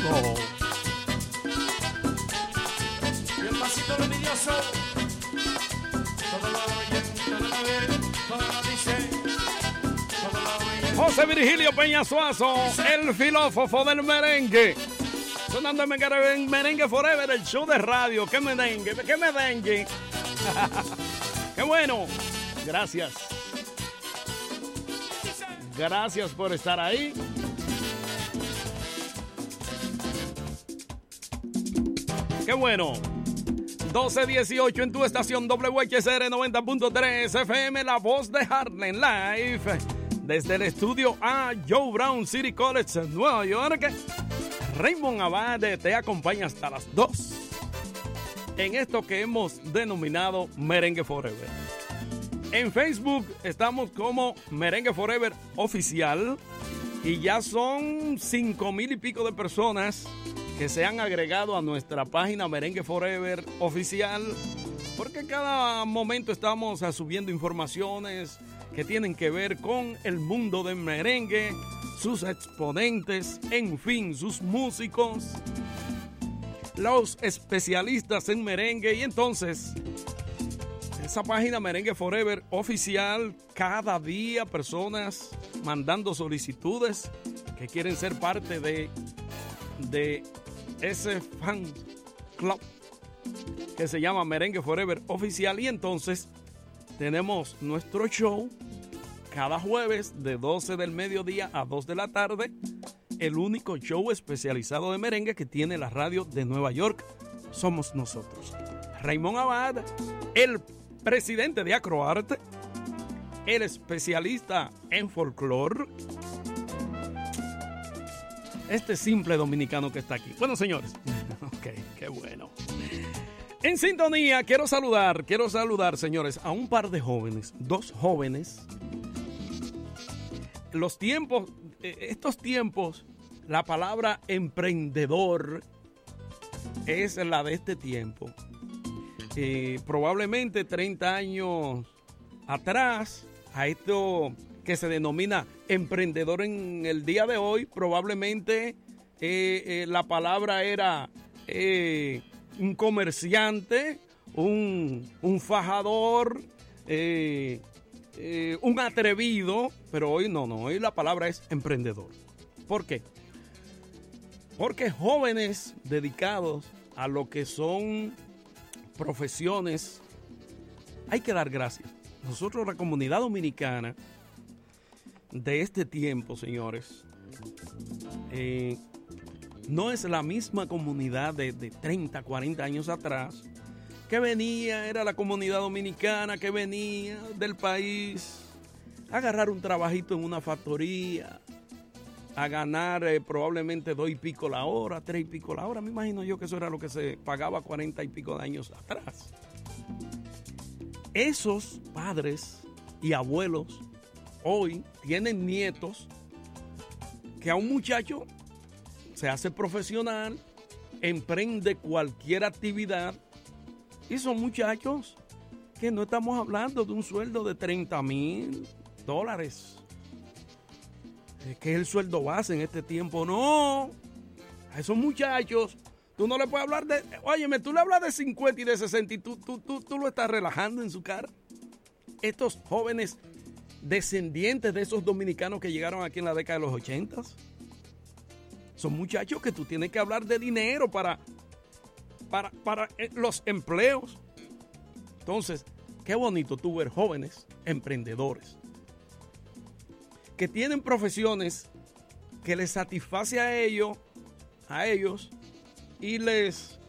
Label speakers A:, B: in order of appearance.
A: Y el pasito lo envidioso. Todo lo oyen, todo lo ven, todo lo dicen. Todo lo oyen.
B: José Virgilio Peña Suazo, el filósofo del merengue. Sonando en Merengue Forever, el show de radio. ¡Qué merengue! ¡Qué merengue! ¡Qué bueno! Gracias. Gracias por estar ahí. ¡Qué bueno! 12:18 en tu estación WHCR 90.3 FM, La Voz de Harlem Live. Desde el estudio A, Joe Brown City College, Nueva York. Raymond Abad te acompaña hasta las 2 en esto que hemos denominado Merengue Forever. En Facebook estamos como Merengue Forever Oficial y ya son 5,000 y pico de personas que se han agregado a nuestra página Merengue Forever Oficial, porque cada momento estamos subiendo informaciones que tienen que ver con el mundo del merengue, sus exponentes, en fin, sus músicos, los especialistas en merengue. Y entonces, esa página Merengue Forever Oficial, cada día personas mandando solicitudes que quieren ser parte de ese fan club que se llama Merengue Forever Oficial. Y entonces tenemos nuestro show cada jueves de 12 del mediodía a 2 de la tarde, el único show especializado de merengue que tiene la radio de Nueva York. Somos nosotros. Raymond Abad, el presidente de Acroarte, el especialista en folclore, este simple dominicano que está aquí. Bueno, señores, ok, qué bueno. En sintonía, quiero saludar, señores, a un par de jóvenes, dos jóvenes. Estos tiempos, la palabra emprendedor es la de este tiempo. Probablemente 30 años atrás, a esto que se denomina emprendedor en el día de hoy, probablemente la palabra era un comerciante, un fajador, un atrevido, pero hoy no, hoy la palabra es emprendedor. ¿Por qué? Porque jóvenes dedicados a lo que son profesiones, hay que dar gracias. Nosotros, la comunidad dominicana de este tiempo, señores, no es la misma comunidad de 30, 40 años atrás, que era la comunidad dominicana que venía del país a agarrar un trabajito en una factoría, a ganar probablemente 2 y pico la hora, 3 y pico la hora. Me imagino yo que eso era lo que se pagaba 40 y pico de años atrás. Esos padres y abuelos hoy tienen nietos que a un muchacho se hace profesional, emprende cualquier actividad, y son muchachos que no estamos hablando de un sueldo de $30,000, que es el sueldo base en este tiempo. No, a esos muchachos tú no le puedes hablar de, óyeme, tú le hablas de 50 y de 60 y tú lo estás relajando en su cara. Estos jóvenes descendientes de esos dominicanos que llegaron aquí en la década de los 80, son muchachos que tú tienes que hablar de dinero para los empleos. Entonces, qué bonito tú ver jóvenes emprendedores que tienen profesiones que les satisface a ellos y les